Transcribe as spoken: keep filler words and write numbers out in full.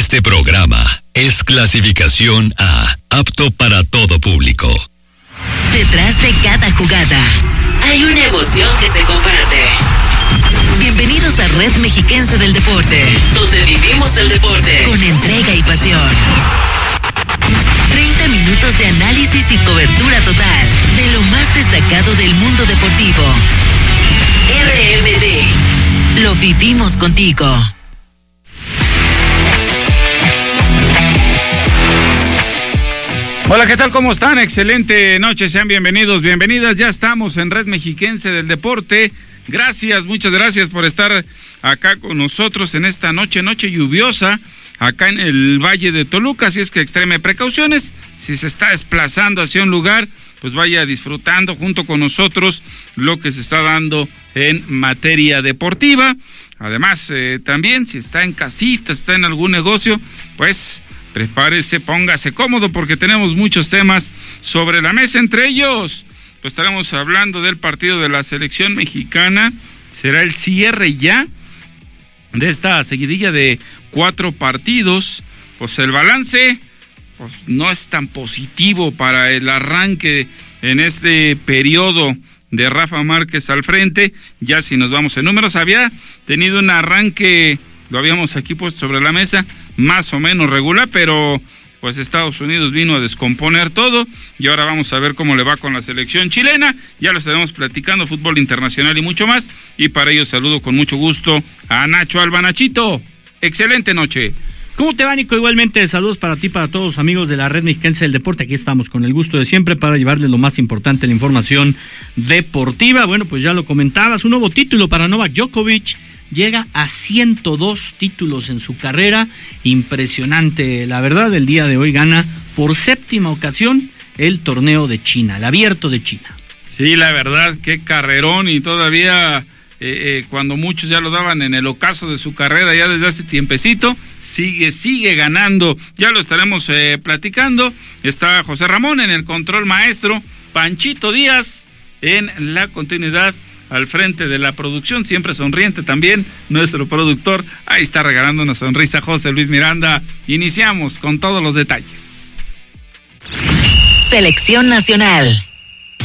Este programa es clasificación A, apto para todo público. Detrás de cada jugada hay una emoción que se comparte. Bienvenidos a Red Mexiquense del Deporte, donde vivimos el deporte con entrega y pasión. treinta minutos de análisis y cobertura total de lo más destacado del mundo deportivo. R M D, lo vivimos contigo. Hola, ¿qué tal? ¿Cómo están? Excelente noche, sean bienvenidos, bienvenidas. Ya estamos en Red Mexiquense del Deporte. Gracias, muchas gracias por estar acá con nosotros en esta noche, noche lluviosa, acá en el Valle de Toluca, así es que extreme precauciones. Si se está desplazando hacia un lugar, pues vaya disfrutando junto con nosotros lo que se está dando en materia deportiva. Además, eh, también si está en casita, está en algún negocio, pues prepárese, póngase cómodo porque tenemos muchos temas sobre la mesa, entre ellos pues estaremos hablando del partido de la selección mexicana. Será el cierre ya de esta seguidilla de cuatro partidos. Pues el balance pues no es tan positivo para el arranque en este periodo de Rafa Márquez al frente. Ya si nos vamos en números, había tenido un arranque, lo habíamos aquí puesto sobre la mesa, más o menos regular, pero pues Estados Unidos vino a descomponer todo y ahora vamos a ver cómo le va con la selección chilena. Ya lo estaremos platicando, fútbol internacional y mucho más, y para ello saludo con mucho gusto a Nacho Alba. Nachito, excelente noche. ¿Cómo te va, Nico? Igualmente, saludos para ti, para todos los amigos de la Red Mexiquense del Deporte. Aquí estamos con el gusto de siempre para llevarles lo más importante, la información deportiva. Bueno, pues ya lo comentabas, un nuevo título para Novak Djokovic. Llega a ciento dos títulos en su carrera, impresionante. La verdad, el día de hoy gana por séptima ocasión el torneo de China, el Abierto de China. Sí, la verdad, qué carrerón, y todavía eh, eh, cuando muchos ya lo daban en el ocaso de su carrera ya desde hace tiempecito, sigue, sigue ganando. Ya lo estaremos eh, platicando. Está José Ramón en el control maestro, Panchito Díaz en la continuidad al frente de la producción, siempre sonriente también, nuestro productor. Ahí está regalando una sonrisa José Luis Miranda. Iniciamos con todos los detalles. Selección Nacional.